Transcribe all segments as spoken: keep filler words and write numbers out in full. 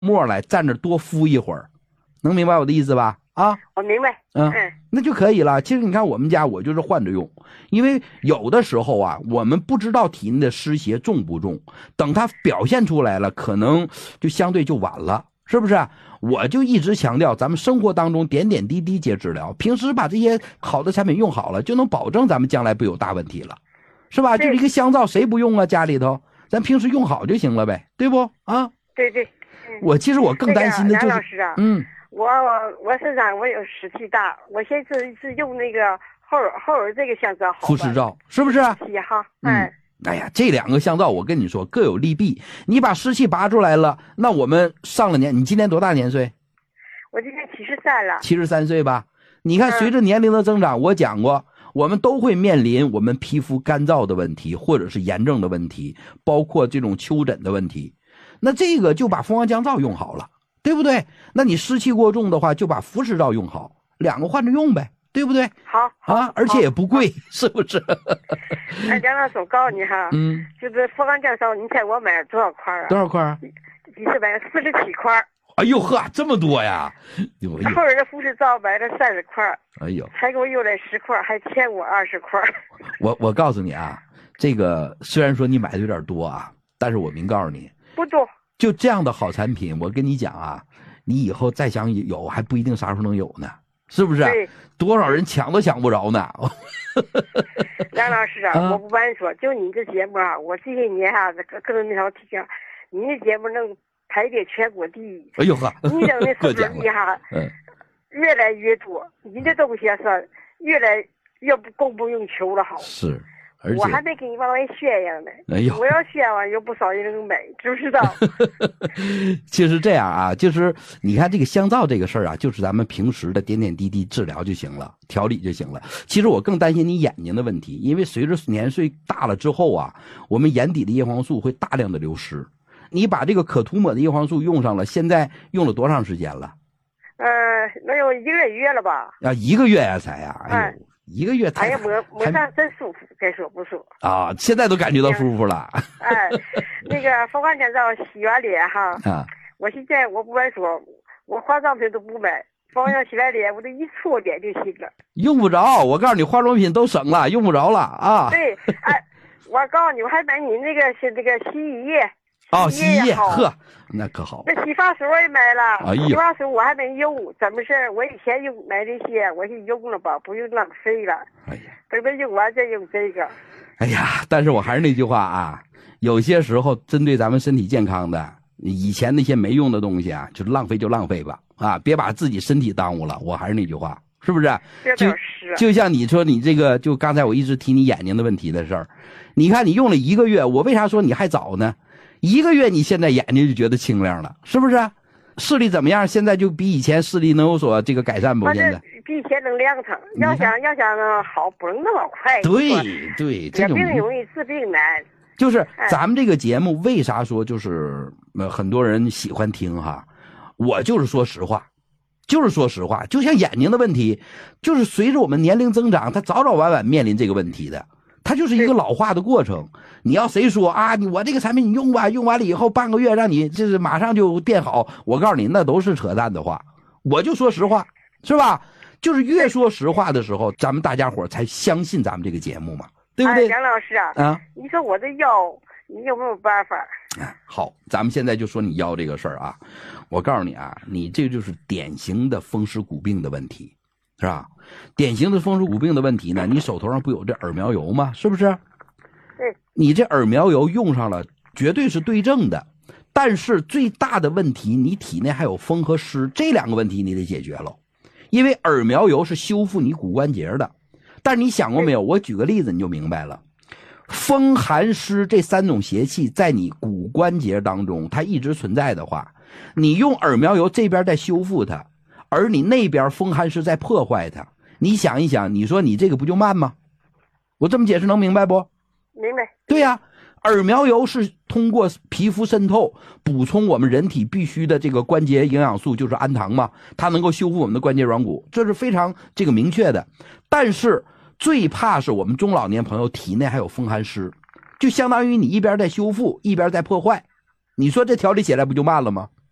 沫来，站着多敷一会儿，能明白我的意思吧？啊， 我明白。 嗯， 嗯， 那就可以了。其实你看我们家，我就是换着用，因为有的时候啊，我们不知道体内的湿邪重不重，等它表现出来了，可能就相对就晚了，是不是？我就一直强调，咱们生活当中点点滴滴皆治疗，平时把这些好的产品用好了，就能保证咱们将来不有大问题了，是吧？就是一个香皂，谁不用啊？家里头，咱平时用好就行了呗，对不？啊， 对对。嗯、 我其实我更担心的就是， 梁老师啊， 嗯， 我我身上我有湿气大，我现在是是用那个后耳后耳这个香皂好。 肤湿皂是不是？ 是哈，嗯。 哎呀，这两个香皂我跟你说各有利弊。你把湿气拔出来了，那我们上了年，你今年多大年岁？ 我今年七十三了。 七十三岁吧？你看，随着年龄的增长，嗯、我讲过，我们都会面临我们皮肤干燥的问题，或者是炎症的问题，包括这种丘疹的问题。那这个就把蜂王降皂用好了，对不对？那你湿气过重的话，就把肤湿皂用好，两个换着用呗。对不对？ 好啊，而且也不贵，是不是？ 哎，梁老师，我告诉你哈， 嗯， 就是蜂王降皂，你猜我买了多少块啊？ 多少块啊？ 一次买了四十七块。 哎呦呵，这么多呀！ 后儿的肤湿皂买了三十块。 哎呦， 才给我邮来十块，还欠我二十块。 我我告诉你啊，这个虽然说你买的有点多啊，但是我明告诉你， 不多。就这样的好产品，我跟你讲啊，你以后再想有，还不一定啥时候能有呢。是不是？多少人抢都抢不着呢。 梁老师啊，啊我不瞒你说，就你这节目啊，我这些年啊，各种那条提醒，你这节目能排列全国第一。 哎呦呵， 你整的收视率哈，嗯，越来越多，你这东西是越来越不供不应求了，好。 是。而且我还没给你往外宣扬呢， 哎呦， 我要宣完有不少人能买，知不知道？ 就是这样啊，就是你看这个香皂这个事儿啊，就是咱们平时的点点滴滴治疗就行了，调理就行了。其实我更担心你眼睛的问题，因为随着年岁大了之后啊，我们眼底的叶黄素会大量的流失。你把这个可涂抹的叶黄素用上了，现在用了多长时间了？ 呃，能有一个月了吧？ 啊，一个月呀、啊、才呀、啊，哎呦。嗯一个月太， 哎呀，摸摸上真舒服，该说不说啊，现在都感觉到舒服了。 哎，那个蜂王降皂洗完脸哈，啊，我现在我不敢说，我化妆品都不买，蜂王洗完脸我这一搓脸就行了。 用不着，我告诉你，化妆品都省了，用不着了啊。 对，哎，我告诉你，我还买你那个是这个洗衣液。 哦，洗衣液，呵，那可好。 那洗发水我也买了， 哎、 洗发水我还没用，怎么事？我以前用买这些，我就用了吧，不用浪费了。哎呀，等它用完再用这个。 哎呀，但是我还是那句话啊，有些时候针对咱们身体健康的，以前那些没用的东西啊，就浪费就浪费吧，啊，别把自己身体耽误了。我还是那句话，是不是？ 就就像你说你这个，就刚才我一直提你眼睛的问题的事儿，你看你用了一个月，我为啥说你还早呢？一个月你现在眼睛就觉得清亮了，是不是？视力怎么样？现在就比以前视力能有所这个改善不？现在比以前能亮堂。要想要想好，不能那么快。 对对，这种病容易治病难。 就是咱们这个节目为啥说就是呃很多人喜欢听哈？我就是说实话，就是说实话，就像眼睛的问题，就是随着我们年龄增长，它早早晚晚面临这个问题的。它就是一个老化的过程，你要谁说啊？你我这个产品你用吧，用完了以后半个月让你就是马上就变好，我告诉你那都是扯淡的话。我就说实话，是吧？就是越说实话的时候，咱们大家伙才相信咱们这个节目嘛，对不对？ 哎，梁老师啊，啊，你说我这腰，你有没有办法？ 啊，好，咱们现在就说你腰这个事儿啊，我告诉你啊，你这就是典型的风湿骨病的问题。是吧？典型的风湿骨病的问题呢，你手头上不有这耳苗油吗？是不是？ 对。 你这耳苗油用上了，绝对是对症的。但是最大的问题，你体内还有风和湿，这两个问题你得解决了。因为耳苗油是修复你骨关节的，但是你想过没有？我举个例子你就明白了。风寒湿这三种邪气在你骨关节当中，它一直存在的话，你用耳苗油这边在修复它。而你那边风寒湿在破坏它，你想一想，你说你这个不就慢吗？我这么解释能明白不？ 明白。 对呀、啊，耳苗油是通过皮肤渗透补充我们人体必须的这个关节营养素，就是氨糖嘛，它能够修复我们的关节软骨，这是非常这个明确的。但是最怕是我们中老年朋友体内还有风寒湿，就相当于你一边在修复，一边在破坏，你说这调理起来不就慢了吗？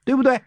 对不对？